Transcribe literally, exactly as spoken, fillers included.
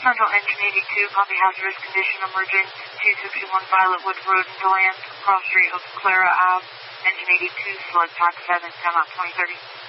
Central Engine eighty-two, copy hazardous condition emerging, two sixty-one Violet Wood Road in Deland, cross street of Clara Ave, Engine eighty-two, select pack seven, time out twenty thirty.